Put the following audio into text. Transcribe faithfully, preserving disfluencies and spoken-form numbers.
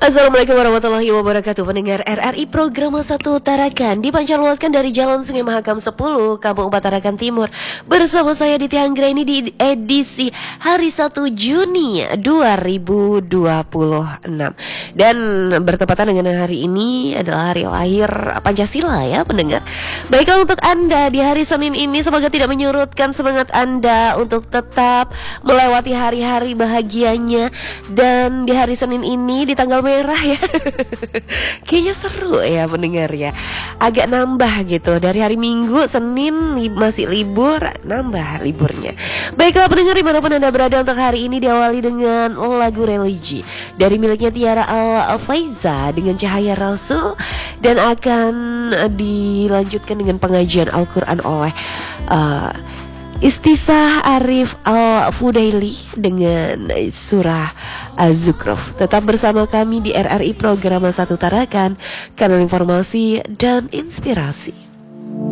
Assalamualaikum warahmatullahi wabarakatuh. Pendengar R R I Program satu Tarakan dipancarluaskan dari Jalan Sungai Mahakam sepuluh, Kabupaten Tarakan Timur. Bersama saya Ditya Anggraini di edisi hari satu Juni dua ribu dua puluh enam. Dan bertepatan dengan hari ini adalah hari lahir Pancasila ya pendengar. Baiklah, untuk Anda di hari Senin ini semoga tidak menyurutkan semangat Anda untuk tetap melewati hari-hari bahagianya. Dan di hari Senin ini di tanggal merah ya kayaknya seru ya pendengar ya. Agak nambah gitu. Dari hari Minggu, Senin li- masih libur, nambah liburnya. Baiklah pendengar, dimanapun Anda berada, untuk hari ini diawali dengan lagu religi dari miliknya Tiara Al-Faiza dengan Cahaya Rasul. Dan akan dilanjutkan dengan pengajian Al-Quran oleh uh, Istisah Arif Al-Fudaili dengan surah Az-Zukhruf. Tetap bersama kami di R R I Program satu Tarakan, kanal informasi dan inspirasi.